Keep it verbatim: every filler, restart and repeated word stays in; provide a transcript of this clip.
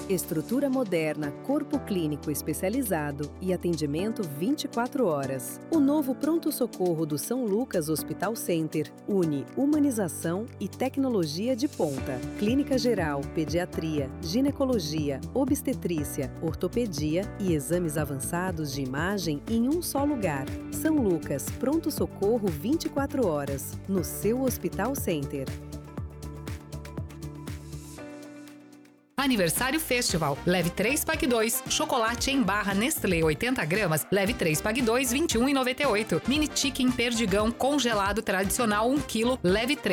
Estrutura moderna, corpo clínico especializado e atendimento vinte e quatro horas. O novo pronto-socorro do São Lucas Hospital Center une humanização e tecnologia de ponta. Clínica geral, pediatria, ginecologia, obstetrícia, ortopedia e exames avançados de imagem em um só lugar. São Lucas, pronto-socorro vinte e quatro horas, no seu Hospital Center. Aniversário Festival. Leve três, pague dois. Chocolate em barra Nestlé oitenta gramas. Leve três, pague dois, vinte e um reais e noventa e oito centavos. Mini chicken perdigão congelado tradicional um quilo. Leve três.